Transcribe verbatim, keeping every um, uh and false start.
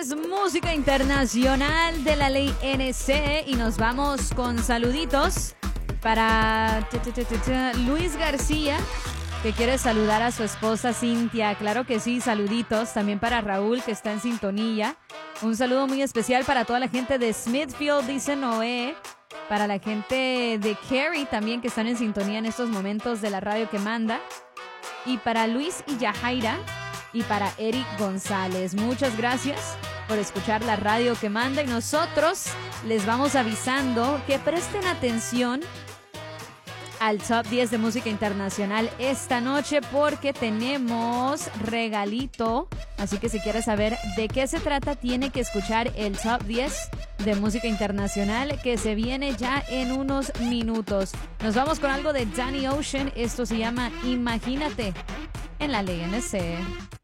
es música internacional de la ley N C y nos vamos con saluditos para Luis García, que quiere saludar a su esposa Cintia. Claro que sí, saluditos. También para Raúl, que está en sintonía. Un saludo muy especial para toda la gente de Smithfield, dice Noé. Para la gente de Cary también, que están en sintonía en estos momentos de la radio que manda. Y para Luis y Yajaira. Y para Eric González. Muchas gracias por escuchar la radio que manda. Y nosotros les vamos avisando que presten atención al Top diez de Música Internacional esta noche, porque tenemos regalito. Así que si quieres saber de qué se trata, tiene que escuchar el Top diez de Música Internacional, que se viene ya en unos minutos. Nos vamos con algo de Danny Ocean. Esto se llama Imagínate en la ley N C.